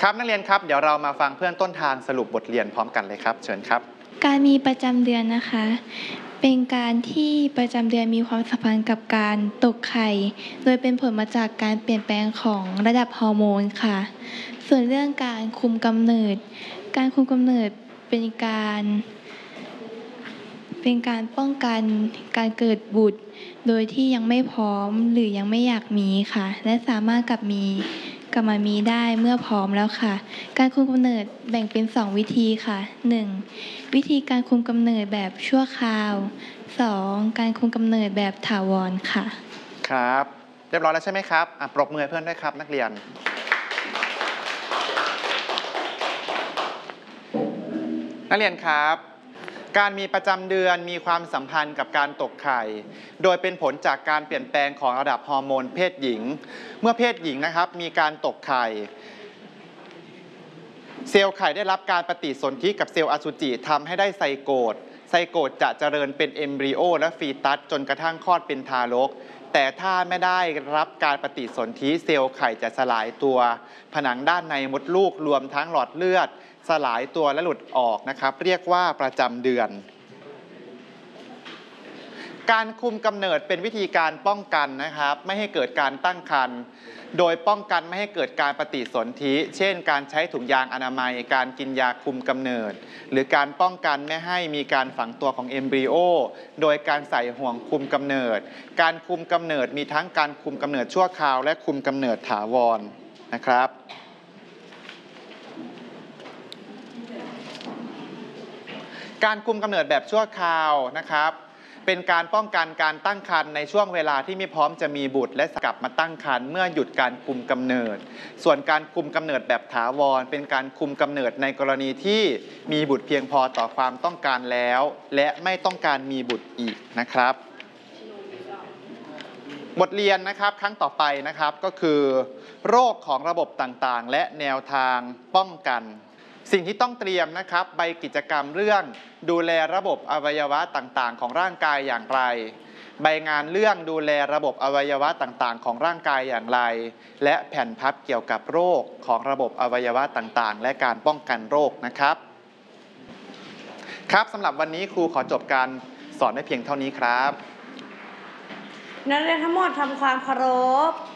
ครับนักเรียนครับเดี๋ยวเรามาฟังเพื่อนต้นทางสรุปบทเรียนพร้อมกันเลยครับเชิญครับการมีประจำเดือนนะคะเป็นการที่ประจำเดือนมีความสัมพันธ์กับการตกไข่โดยเป็นผลมาจากการเปลี่ยนแปลงของระดับฮอร์โมนค่ะส่วนเรื่องการคุมกำเนิดการคุมกำเนิดเป็นการป้องกันการเกิดบุตรโดยที่ยังไม่พร้อมหรือยังไม่อยากมีค่ะและสามารถกลับมามีได้เมื่อพร้อมแล้วค่ะการคุมกำเนิดแบ่งเป็น2วิธีค่ะ1วิธีการคุมกำเนิดแบบชั่วคราว2การคุมกำเนิดแบบถาวรค่ะครับเรียบร้อยแล้วใช่ไหมครับปรบมือให้เพื่อนด้วยครับนักเรียนนักเรียนครับการมีประจำเดือนมีความสัมพันธ์กับการตกไข่โดยเป็นผลจากการเปลี่ยนแปลงของระดับฮอร์โมนเพศหญิงเมื่อเพศหญิงนะครับมีการตกไข่เซลล์ไข่ได้รับการปฏิสนธิกับเซลล์อสุจิทำให้ได้ไซโกตจะเจริญเป็นเอมบริโอและฟีตัสจนกระทั่งคลอดเป็นทารกแต่ถ้าไม่ได้รับการปฏิสนธิเซลล์ไข่จะสลายตัวผนังด้านในมดลูกรวมทั้งหลอดเลือดสลายตัวและหลุดออกนะครับเรียกว่าประจำเดือนการคุมกำเนิดเป็นวิธีการป้องกันนะครับไม่ให้เกิดการตั้งครรภ์โดยป้องกันไม่ให้เกิดการปฏิสนธิเช่นการใช้ถุงยางอนามัยการกินยาคุมกำเนิดหรือการป้องกันไม่ให้มีการฝังตัวของเอมบริโอโดยการใส่ห่วงคุมกำเนิดการคุมกำเนิดมีทั้งการคุมกำเนิดชั่วคราวและคุมกำเนิดถาวรนะครับการคุมกำเนิดแบบชั่วคราวนะครับเป็นการป้องกันการตั้งครรภ์ในช่วงเวลาที่ไม่พร้อมจะมีบุตรและกลับมาตั้งครรภ์เมื่อหยุดการคุมกำเนิดส่วนการคุมกำเนิดแบบถาวรเป็นการคุมกำเนิดในกรณีที่มีบุตรเพียงพอต่อความต้องการแล้วและไม่ต้องการมีบุตรอีกนะครับบทเรียนนะครับครั้งต่อไปนะครับก็คือโรคของระบบต่างๆและแนวทางป้องกันสิ่งที่ต้องเตรียมนะครับใบกิจกรรมเรื่องดูแลระบบอวัยวะต่างๆของร่างกายอย่างไรใบงานเรื่องดูแลระบบอวัยวะต่างๆของร่างกายอย่างไรและแผ่นพับเกี่ยวกับโรคของระบบอวัยวะต่างๆและการป้องกันโรคนะครับครับสำหรับวันนี้ครูขอจบการสอนได้เพียงเท่านี้ครับนักเรียนทั้งหมดทำความเคารพ